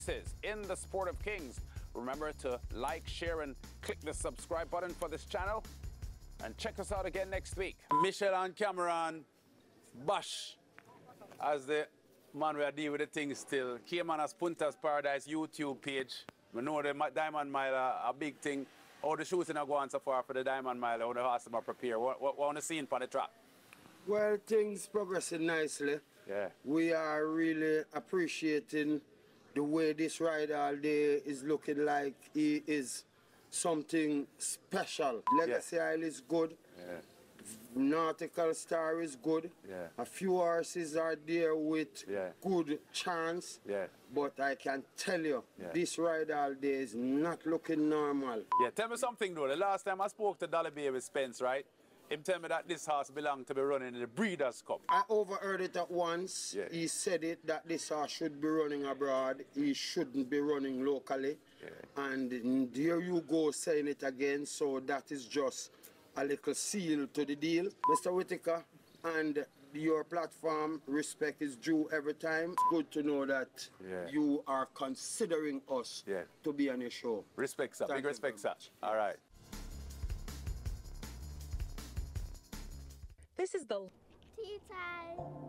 in the Sport of Kings. Remember to like, share, and click the subscribe button for this channel. And check us out again next week. Michelle and Cameron, Bash, as the man we are dealing with the things still. Cayman as Punta's Paradise YouTube page. We know the Diamond Mile a big thing. How the shooting are going so far for the Diamond Mile, how the horses are prepare. What on the scene for the track? Well, things progressing nicely. Yeah. We are really appreciating the way this rider all day is looking like he is something special. Legacy Isle is good. Yeah. Nautical Star is good. Yeah. A few horses are there with good chance. Yeah. But I can tell you, this rider all day is not looking normal. Yeah, tell me something though. The last time I spoke to Dolly Baby Spence, right? Him tell me that this horse belonged to be running in the Breeders' Cup. I overheard it at once. Yeah. He said it that this horse should be running abroad. He shouldn't be running locally. Yeah. And there you go saying it again. So that is just a little seal to the deal. Mr. Whitaker and your platform, respect is due every time. It's good to know that you are considering us to be on your show. Respect, sir. Big respect, sir. All right. This is the tea time.